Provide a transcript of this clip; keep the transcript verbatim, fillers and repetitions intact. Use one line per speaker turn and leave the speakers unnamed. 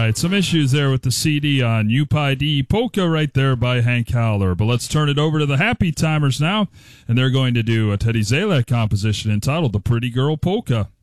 right, some issues there with the C D on U P I D Polka right there by Hank Howler. But let's turn it over to the Happy Timers now, and they're going to do a Teddy Zalek composition entitled The Pretty Girl Polka.